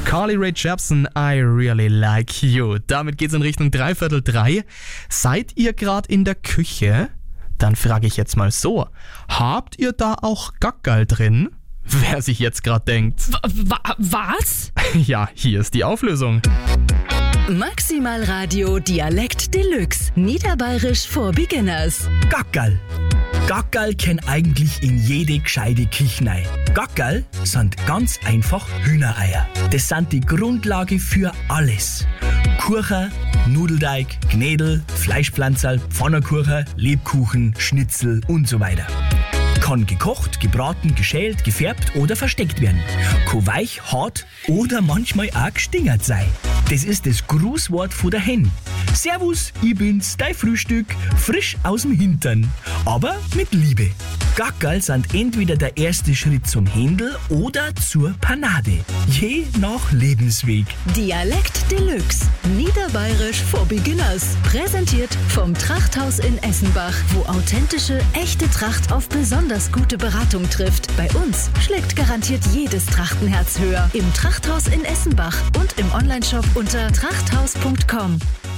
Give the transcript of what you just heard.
Carly Rae Jepsen, I Really Like You. Damit geht's in Richtung 3/4. Seid ihr gerade in der Küche? Dann frage ich jetzt mal so, habt ihr da auch Gackerl drin? Wer sich jetzt gerade denkt. Was? Ja, hier ist die Auflösung. Maximal Radio Dialekt Deluxe. Niederbayerisch for Beginners. Gackerl. Gackerl kennt eigentlich in jede gescheite Küche rein. Gackerl sind ganz einfach Hühnereier. Das sind die Grundlage für alles. Kuchen, Nudelteig, Knädel, Fleischpflanzerl, Pfannkuchen, Lebkuchen, Schnitzel und so weiter. Kann gekocht, gebraten, geschält, gefärbt oder versteckt werden. Kann weich, hart oder manchmal auch gestingert sein. Das ist das Grußwort von der Hen. Servus, ich bin's, dein Frühstück, frisch aus dem Hintern, aber mit Liebe. Gackerl sind entweder der erste Schritt zum Händel oder zur Panade, je nach Lebensweg. Dialekt Deluxe. Niederbayerisch for Beginners. Präsentiert vom Trachthaus in Essenbach, wo authentische, echte Tracht auf besonders gute Beratung trifft. Bei uns schlägt garantiert jedes Trachtenherz höher. Im Trachthaus in Essenbach und im Onlineshop unter trachthaus.com.